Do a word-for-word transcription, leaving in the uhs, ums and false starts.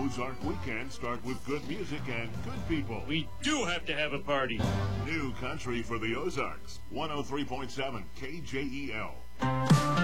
Ozark weekends start with good music and good people. We do have to have a party. New country for the Ozarks. one oh three point seven K J E L.